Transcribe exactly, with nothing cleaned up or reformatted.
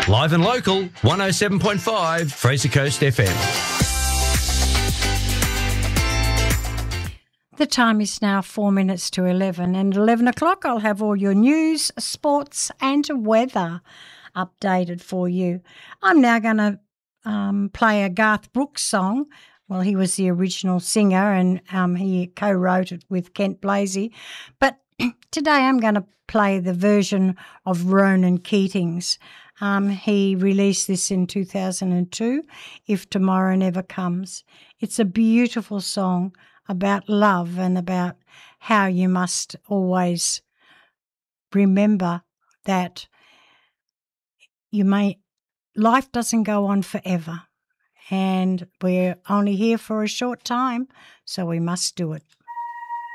Live and local, one oh seven point five Fraser Coast F M. The time is now four minutes to eleven, and at eleven o'clock I'll have all your news, sports and weather updated for you. I'm now going to um, play a Garth Brooks song. Well, he was the original singer, and um, he co-wrote it with Kent Blasey. But today I'm going to play the version of Ronan Keating's. Um, he released this in two thousand two, If Tomorrow Never Comes. It's a beautiful song about love and about how you must always remember that you may life doesn't go on forever, and we're only here for a short time, so we must do it.